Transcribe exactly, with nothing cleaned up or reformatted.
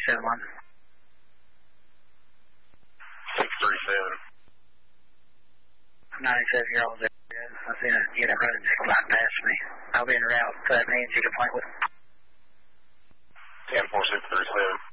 seven one. six three seven. ninety-seven-year-old there. I seen a unit running just flying past me. I'll be in route. That means you can point with. ten four six three seven.